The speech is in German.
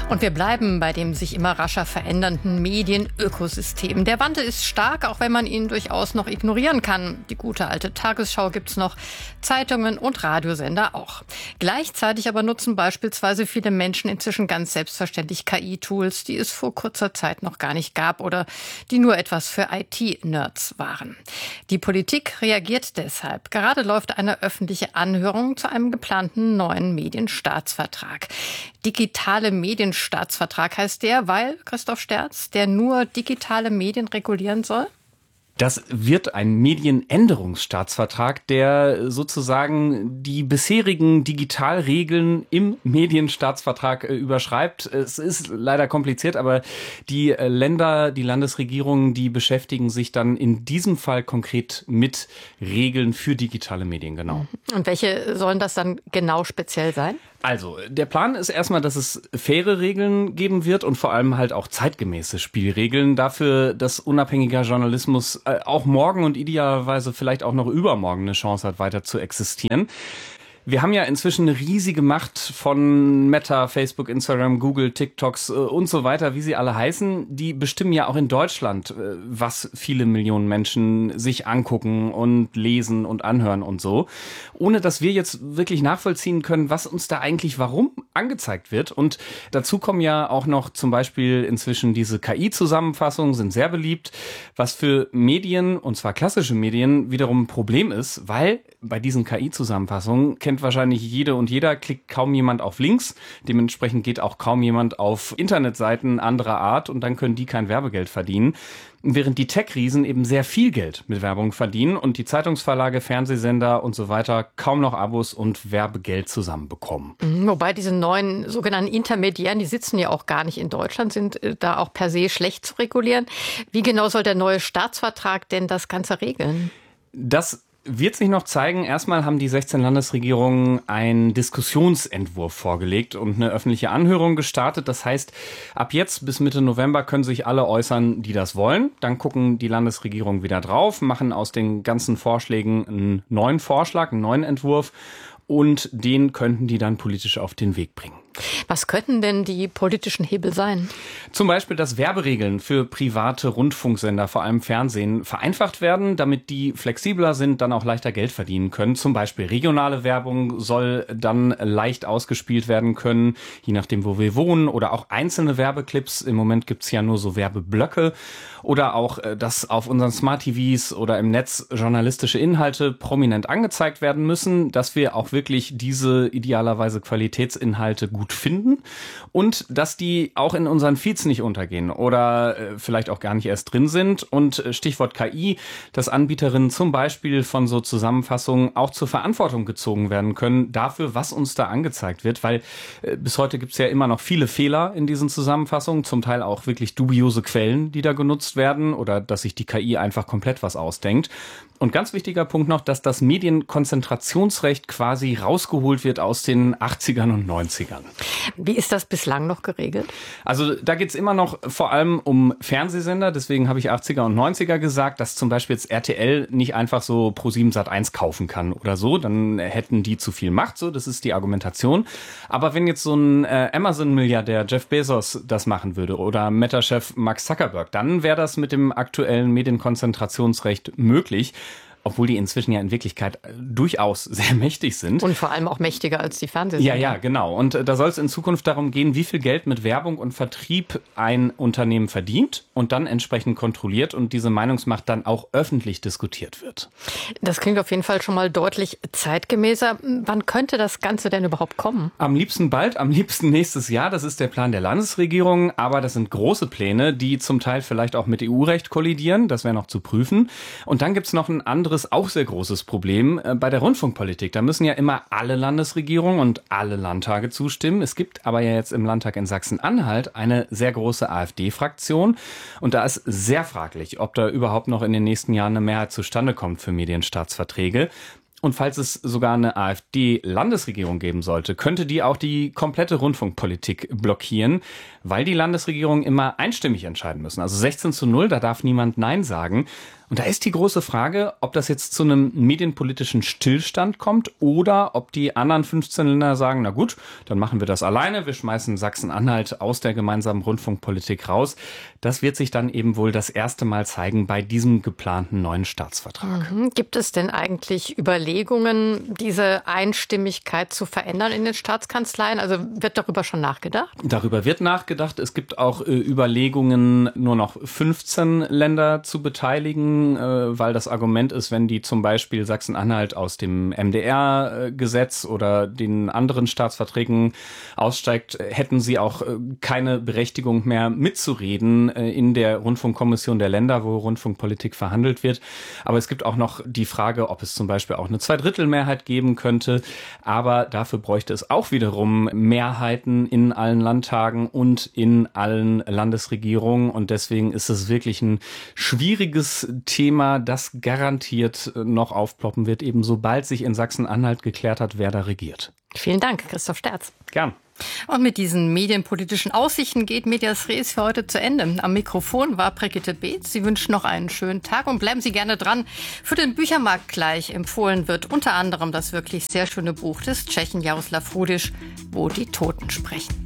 Und wir bleiben bei dem sich immer rascher verändernden Medienökosystem. Der Wandel ist stark, auch wenn man ihn durchaus noch ignorieren kann. Die gute alte Tagesschau gibt's noch, Zeitungen und Radiosender auch. Gleichzeitig aber nutzen beispielsweise viele Menschen inzwischen ganz selbstverständlich KI-Tools, die es vor kurzer Zeit noch gar nicht gab oder die nur etwas für IT-Nerds waren. Die Politik reagiert deshalb. Gerade läuft eine öffentliche Anhörung zu einem geplanten neuen Medienstaatsvertrag. Digitale Medienstaatsvertrag heißt der, weil, Christoph Sterz, der nur digitale Medien regulieren soll? Das wird ein Medienänderungsstaatsvertrag, der sozusagen die bisherigen Digitalregeln im Medienstaatsvertrag überschreibt. Es ist leider kompliziert, aber die Länder, die Landesregierungen, die beschäftigen sich dann in diesem Fall konkret mit Regeln für digitale Medien, genau. Und welche sollen das dann genau speziell sein? Also, der Plan ist erstmal, dass es faire Regeln geben wird und vor allem halt auch zeitgemäße Spielregeln dafür, dass unabhängiger Journalismus auch morgen und idealerweise vielleicht auch noch übermorgen eine Chance hat, weiter zu existieren. Wir haben ja inzwischen eine riesige Macht von Meta, Facebook, Instagram, Google, TikToks und so weiter, wie sie alle heißen. Die bestimmen ja auch in Deutschland, was viele Millionen Menschen sich angucken und lesen und anhören und so. Ohne dass wir jetzt wirklich nachvollziehen können, was uns da eigentlich warum angezeigt wird. Und dazu kommen ja auch noch zum Beispiel inzwischen diese KI-Zusammenfassungen, sind sehr beliebt, was für Medien, und zwar klassische Medien, wiederum ein Problem ist, weil bei diesen KI-Zusammenfassungen kennt wahrscheinlich jede und jeder, klickt kaum jemand auf Links. Dementsprechend geht auch kaum jemand auf Internetseiten anderer Art und dann können die kein Werbegeld verdienen. Während die Tech-Riesen eben sehr viel Geld mit Werbung verdienen und die Zeitungsverlage, Fernsehsender und so weiter kaum noch Abos und Werbegeld zusammenbekommen. Wobei diese neuen sogenannten Intermediären, die sitzen ja auch gar nicht in Deutschland, sind da auch per se schlecht zu regulieren. Wie genau soll der neue Staatsvertrag denn das Ganze regeln? Das wird sich noch zeigen. Erstmal haben die 16 Landesregierungen einen Diskussionsentwurf vorgelegt und eine öffentliche Anhörung gestartet. Das heißt, ab jetzt bis Mitte November können sich alle äußern, die das wollen. Dann gucken die Landesregierungen wieder drauf, machen aus den ganzen Vorschlägen einen neuen Vorschlag, einen neuen Entwurf und den könnten die dann politisch auf den Weg bringen. Was könnten denn die politischen Hebel sein? Zum Beispiel, dass Werberegeln für private Rundfunksender, vor allem Fernsehen, vereinfacht werden, damit die flexibler sind, dann auch leichter Geld verdienen können. Zum Beispiel regionale Werbung soll dann leicht ausgespielt werden können, je nachdem, wo wir wohnen. Oder auch einzelne Werbeclips. Im Moment gibt's ja nur so Werbeblöcke. Oder auch, dass auf unseren Smart-TVs oder im Netz journalistische Inhalte prominent angezeigt werden müssen, dass wir auch wirklich diese idealerweise Qualitätsinhalte gut finden und dass die auch in unseren Feeds nicht untergehen oder vielleicht auch gar nicht erst drin sind. Und Stichwort KI, dass Anbieterinnen zum Beispiel von so Zusammenfassungen auch zur Verantwortung gezogen werden können dafür, was uns da angezeigt wird, weil bis heute gibt es ja immer noch viele Fehler in diesen Zusammenfassungen, zum Teil auch wirklich dubiose Quellen, die da genutzt werden oder dass sich die KI einfach komplett was ausdenkt. Und ganz wichtiger Punkt noch, dass das Medienkonzentrationsrecht quasi rausgeholt wird aus den 80ern und 90ern. Wie ist das bislang noch geregelt? Also da geht's immer noch vor allem um Fernsehsender, deswegen habe ich 80er und 90er gesagt, dass zum Beispiel jetzt RTL nicht einfach so Pro7 Sat.1 kaufen kann oder so, dann hätten die zu viel Macht, so, das ist die Argumentation. Aber wenn jetzt so ein Amazon-Milliardär Jeff Bezos das machen würde oder Meta-Chef Mark Zuckerberg, dann wäre das mit dem aktuellen Medienkonzentrationsrecht möglich. Obwohl die inzwischen ja in Wirklichkeit durchaus sehr mächtig sind. Und vor allem auch mächtiger als die Fernsehsender. Ja, genau. Und da soll es in Zukunft darum gehen, wie viel Geld mit Werbung und Vertrieb ein Unternehmen verdient und dann entsprechend kontrolliert und diese Meinungsmacht dann auch öffentlich diskutiert wird. Das klingt auf jeden Fall schon mal deutlich zeitgemäßer. Wann könnte das Ganze denn überhaupt kommen? Am liebsten bald, am liebsten nächstes Jahr. Das ist der Plan der Landesregierung. Aber das sind große Pläne, die zum Teil vielleicht auch mit EU-Recht kollidieren. Das wäre noch zu prüfen. Und dann gibt's noch ein anderes, auch sehr großes Problem bei der Rundfunkpolitik. Da müssen ja immer alle Landesregierungen und alle Landtage zustimmen. Es gibt aber ja jetzt im Landtag in Sachsen-Anhalt eine sehr große AfD-Fraktion. Und da ist sehr fraglich, ob da überhaupt noch in den nächsten Jahren eine Mehrheit zustande kommt für Medienstaatsverträge. Und falls es sogar eine AfD-Landesregierung geben sollte, könnte die auch die komplette Rundfunkpolitik blockieren, weil die Landesregierungen immer einstimmig entscheiden müssen. Also 16:0, da darf niemand Nein sagen. Und da ist die große Frage, ob das jetzt zu einem medienpolitischen Stillstand kommt oder ob die anderen 15 Länder sagen, na gut, dann machen wir das alleine, wir schmeißen Sachsen-Anhalt aus der gemeinsamen Rundfunkpolitik raus. Das wird sich dann eben wohl das erste Mal zeigen bei diesem geplanten neuen Staatsvertrag. Gibt es denn eigentlich Überlegungen, diese Einstimmigkeit zu verändern in den Staatskanzleien? Also wird darüber schon nachgedacht? Darüber wird nachgedacht. Es gibt auch Überlegungen, nur noch 15 Länder zu beteiligen, weil das Argument ist, wenn die zum Beispiel Sachsen-Anhalt aus dem MDR-Gesetz oder den anderen Staatsverträgen aussteigt, hätten sie auch keine Berechtigung mehr mitzureden in der Rundfunkkommission der Länder, wo Rundfunkpolitik verhandelt wird. Aber es gibt auch noch die Frage, ob es zum Beispiel auch eine Zweidrittelmehrheit geben könnte. Aber dafür bräuchte es auch wiederum Mehrheiten in allen Landtagen und in allen Landesregierungen. Und deswegen ist es wirklich ein schwieriges Thema, das garantiert noch aufploppen wird, eben sobald sich in Sachsen-Anhalt geklärt hat, wer da regiert. Vielen Dank, Christoph Sterz. Gern. Und mit diesen medienpolitischen Aussichten geht Medias Res für heute zu Ende. Am Mikrofon war Brigitte Beetz. Sie wünschen noch einen schönen Tag und bleiben Sie gerne dran. Für den Büchermarkt gleich empfohlen wird unter anderem das wirklich sehr schöne Buch des Tschechen Jaroslav Rudisch, Wo die Toten sprechen.